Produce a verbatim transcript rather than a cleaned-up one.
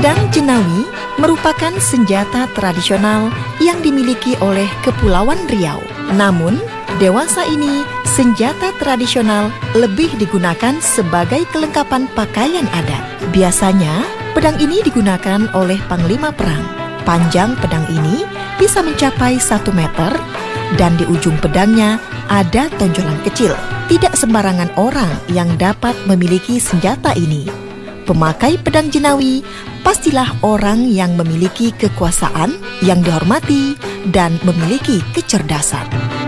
Pedang Jenawi merupakan senjata tradisional yang dimiliki oleh Kepulauan Riau. Namun, dewasa ini senjata tradisional lebih digunakan sebagai kelengkapan pakaian adat. Biasanya, pedang ini digunakan oleh panglima perang. Panjang pedang ini bisa mencapai satu meter dan di ujung pedangnya ada tonjolan kecil. Tidak sembarangan orang yang dapat memiliki senjata ini. Pemakai pedang Jenawi pastilah orang yang memiliki kekuasaan, yang dihormati, dan memiliki kecerdasan.